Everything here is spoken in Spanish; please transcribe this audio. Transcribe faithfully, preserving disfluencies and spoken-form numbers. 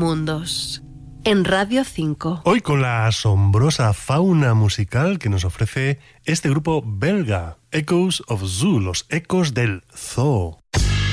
mundos. En Radio cinco. Hoy con la asombrosa fauna musical que nos ofrece este grupo belga, Echoes of Zoo, los ecos del zoo.